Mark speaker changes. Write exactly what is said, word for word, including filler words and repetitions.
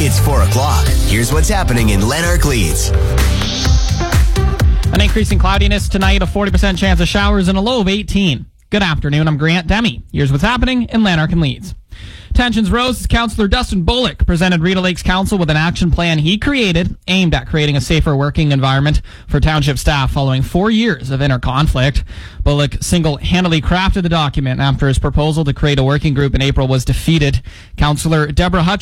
Speaker 1: It's four o'clock. Here's what's happening in Lanark Leeds.
Speaker 2: An increasing cloudiness tonight, a forty percent chance of showers, and a low of eighteen. Good afternoon, I'm Grant Demi. Here's what's happening in Lanark and Leeds. Tensions rose as Councillor Dustin Bullock presented Rideau Lakes Council with an action plan he created aimed at creating a safer working environment for township staff following four years of inner conflict. Bullock single-handedly crafted the document after his proposal to create a working group in April was defeated. Councillor Deborah Hutch